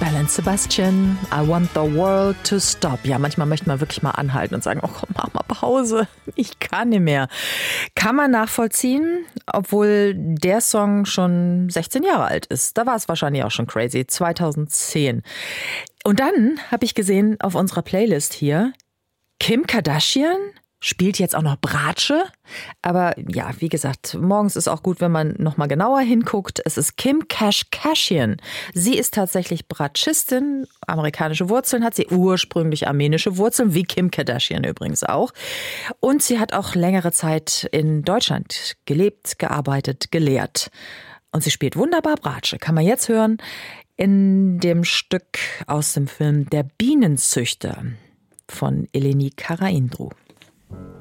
Belle Sebastian, I want the world to stop. Ja, manchmal möchte man wirklich mal anhalten und sagen, oh komm, mach mal Pause, ich kann nicht mehr. Kann man nachvollziehen, obwohl der Song schon 16 Jahre alt ist. Da war es wahrscheinlich auch schon crazy, 2010. Und dann habe ich gesehen auf unserer Playlist hier, Kim Kardashian spielt jetzt auch noch Bratsche. Aber ja, wie gesagt, morgens ist auch gut, wenn man noch mal genauer hinguckt. Es ist Kim Kardashian. Sie ist tatsächlich Bratschistin. Amerikanische Wurzeln hat sie, ursprünglich armenische Wurzeln, wie Kim Kardashian übrigens auch. Und sie hat auch längere Zeit in Deutschland gelebt, gearbeitet, gelehrt. Und sie spielt wunderbar Bratsche. Kann man jetzt hören in dem Stück aus dem Film Der Bienenzüchter von Eleni Karaindru.